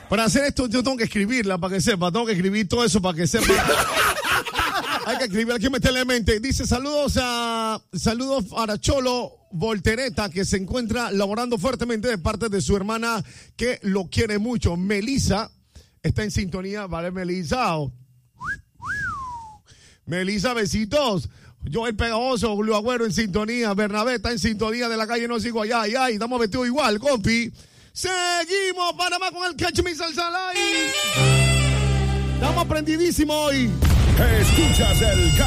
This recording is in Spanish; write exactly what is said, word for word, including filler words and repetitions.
Para hacer esto yo tengo que escribirla para que sepa. Tengo que escribir todo eso para que sepa. Hay que escribir, hay que meterle en mente. Dice saludos a saludos a Cholo Voltereta, que se encuentra laborando fuertemente de parte de su hermana que lo quiere mucho. Melissa está en sintonía. Vale, Melissa. Melissa, besitos. Yo el pegajoso, Blue Agüero en sintonía. Bernabé está en sintonía de la calle No Sigo Allá. Ay, ay, estamos vestidos igual, compi. Seguimos, Panamá, con el Catch Me Salsa Live. Estamos prendidísimos hoy. Escuchas el